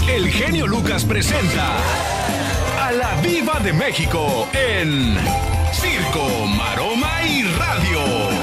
el genio Lucas presenta a la Diva de México en Circo, Maroma y Radio.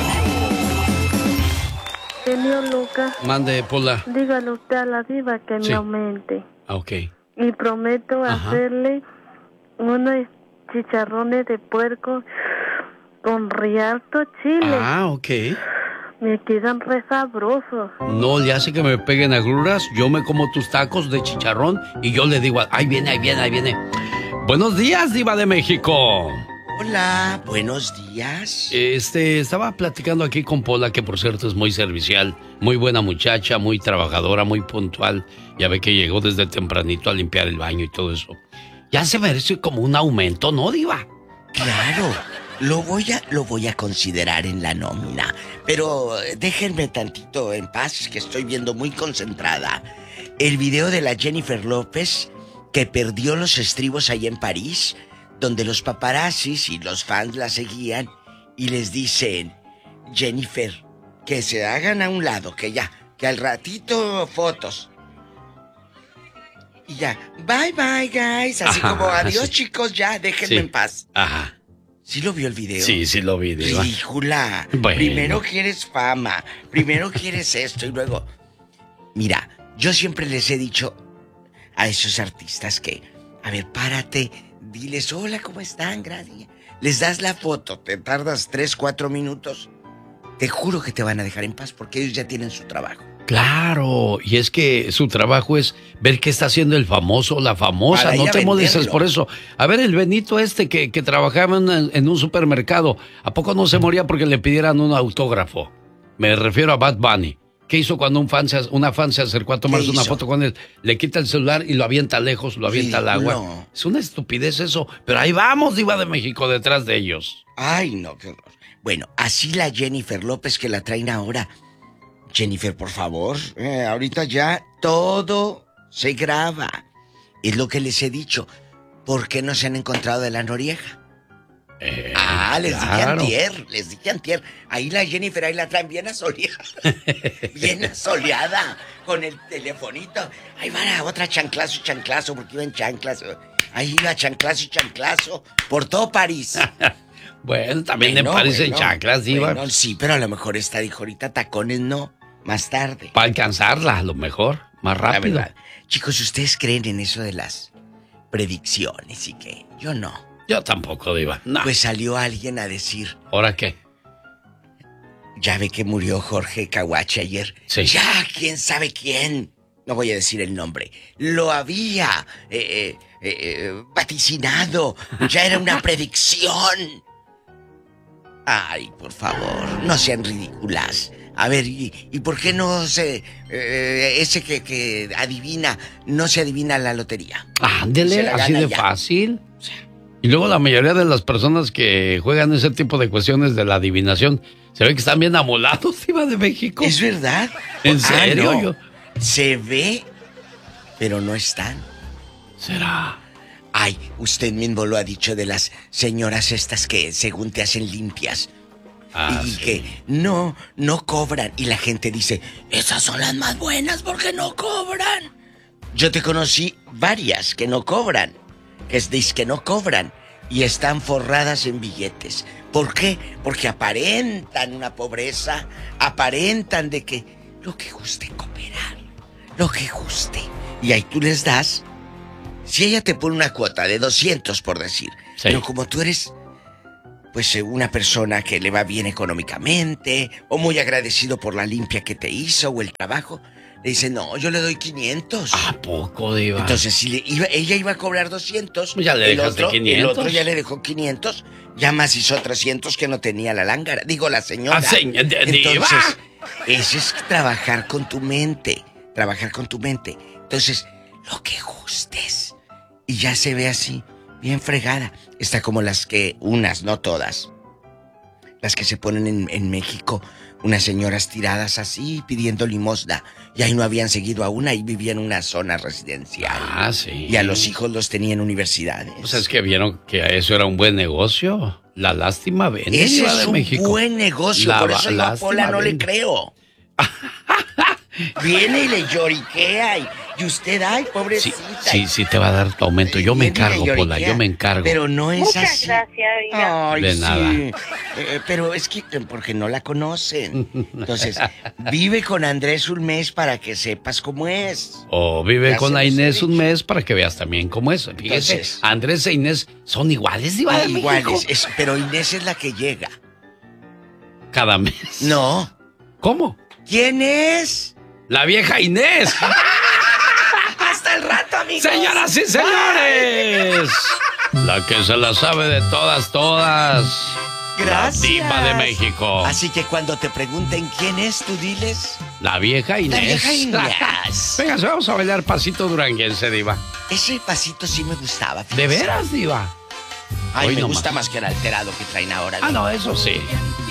Genio Lucas. Mande, Pola. Dígale usted a la diva que me aumente. Ok. Y prometo hacerle unos chicharrones de puerco con rialto chile. Ok. Me quedan re sabrosos. No le hace que me peguen agruras. Yo me como tus tacos de chicharrón y yo le digo, ahí viene, ahí viene, ahí viene. Buenos días, Diva de México. Hola, buenos días. Estaba platicando aquí con Pola, que por cierto es muy servicial, muy buena muchacha, muy trabajadora, muy puntual. Ya ve que llegó desde tempranito a limpiar el baño y todo eso. Ya se merece como un aumento, ¿no, Diva? Claro, lo voy a considerar en la nómina. Pero déjenme tantito en paz, que estoy viendo muy concentrada el video de la Jennifer López que perdió los estribos ahí en París, donde los paparazzis y los fans la seguían y les dicen, Jennifer, que se hagan a un lado, que al ratito fotos. Y ya, bye bye guys, así como adiós chicos, ya, déjenme en paz. Ajá. ¿Sí lo vio el video? Sí lo vi, Diva. Ridícula. Bueno. Primero quieres fama, primero quieres esto y luego... Mira, yo siempre les he dicho a esos artistas que, a ver, párate, diles, hola, ¿cómo están? Gracias. Les das la foto, te tardas 3, 4 minutos. Te juro que te van a dejar en paz porque ellos ya tienen su trabajo. Claro, y es que su trabajo es ver qué está haciendo el famoso, la famosa. Para No te molestes venderlo. por eso. A ver, el Benito que trabajaba en un supermercado, ¿a poco no se moría porque le pidieran un autógrafo? Me refiero a Bad Bunny. ¿Qué hizo cuando una fan se acercó a tomarse una foto con él? Le quita el celular y lo avienta lejos, lo avienta al agua. No. Es una estupidez eso, pero ahí vamos, Diva de México, detrás de ellos. Ay, no, qué horror. Bueno, así la Jennifer López que la traen ahora. Jennifer, por favor, ahorita ya todo se graba. Es lo que les he dicho. ¿Por qué no se han encontrado de la Noriega? Les dije antier. Ahí la Jennifer, ahí la traen bien asoleada. Bien asoleada, con el telefonito. Ahí va la otra chanclazo, porque iba en chanclas. Ahí iba chanclazo y chanclazo, por todo París. Bueno, también le parecen chanclas, Diva. Bueno, sí, pero a lo mejor esta dijo ahorita tacones no, más tarde. Para alcanzarla, a lo mejor, más rápido. La verdad. Chicos, ¿ustedes creen en eso de las predicciones y qué? Yo no. Yo tampoco, Diva. No. Pues salió alguien a decir... ¿Ahora qué? Ya ve que murió Jorge Caguache ayer. Sí. Ya, quién sabe quién. No voy a decir el nombre. Lo había vaticinado. Ya era una predicción. Ay, por favor, no sean ridículas. A ver, ¿y por qué no se... ese que adivina, no se adivina la lotería? Ándele, así de fácil. Y luego la mayoría de las personas que juegan ese tipo de cuestiones de la adivinación, se ve que están bien amolados, Diva de México. ¿Es verdad? ¿En serio? No. Se ve, pero no están. ¿Será? Ay, usted mismo lo ha dicho de las señoras estas que según te hacen limpias. Y que no cobran. Y la gente dice, esas son las más buenas porque no cobran. Yo te conocí varias que no cobran. Que no cobran. Y están forradas en billetes. ¿Por qué? Porque aparentan una pobreza. Aparentan de que lo que guste cooperar. Lo que guste. Y ahí tú les das. Si ella te pone una cuota de 200 por decir. Sí. Pero como tú eres... pues una persona que le va bien económicamente, o muy agradecido por la limpia que te hizo, o el trabajo, le dice, no, yo le doy 500. ¿A poco, Diva? Entonces, si ella iba a cobrar 200, ya le dejaste 500. El otro ya le dejó 500, ya más hizo 300 que no tenía la lángara. Digo, la señora. Entonces, eso es trabajar con tu mente. Trabajar con tu mente. Entonces, lo que gustes. Y ya se ve así. Bien fregada. Está como las que, unas, no todas, las que se ponen en México, unas señoras tiradas así, pidiendo limosna. Y ahí no habían seguido a una y vivían en una zona residencial. Ah, sí. Y a los hijos los tenían en universidades. Pues es que vieron que eso era un buen negocio. La lástima vende. Ese es un buen negocio, por eso yo a Pola no le creo. Viene y le lloriquea y usted, ay, pobrecita. Sí, te va a dar tu aumento. Yo me encargo, Pola, yo me encargo. Pero no es Muchas así. gracias, Diva. Ay, De sí. nada. Pero es que porque no la conocen. Entonces, vive con Andrés un mes para que sepas cómo es. O vive Ya con se la los he Inés un dicho. mes para que veas también cómo es. Fíjese, Entonces, Andrés e Inés son iguales, Diva de México. Iguales, pero Inés es la que llega. Cada mes. No. ¿Cómo? ¿Quién es? La vieja Inés. Hasta el rato, amigos. Señoras y señores. La que se la sabe de todas. Gracias. La diva de México. Así que cuando te pregunten quién es, tú diles. La vieja Inés. La vieja Inés. Venga, vamos a bailar pasito duranguense, Diva. Ese pasito sí me gustaba. ¿De fíjese. veras, Diva? Ay, Hoy me no gusta más. más que el alterado que traen ahora. Ah, no, eso sí.